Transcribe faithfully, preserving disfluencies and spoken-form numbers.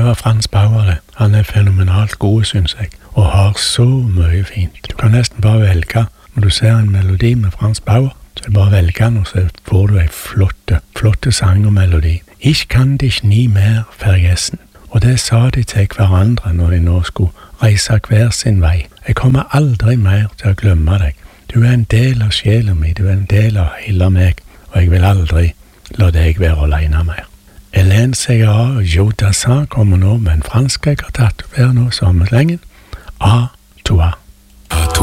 var Frans Bauer det. Han er fenomenalt god, synes jeg, og har så mye fint. Du kan nesten bare velge, når du ser en melodi med Frans Bauer, så er det bare velge den, og så får du en flotte, flotte sang og melodi. Ich kann dich nie mehr vergessen. Og det sa de til hverandre når de nå skulle reise hver sin vei. Jeg kommer aldri mer til å glemme deg. Du er en del av sjelen min, du er en del av hele meg, og jeg vil aldri la deg være alene mer. Hélène Ségara og Joe Dassin kommer nå med en fransk jeg har tatt hver nå sommerslengen. A toi. A toi.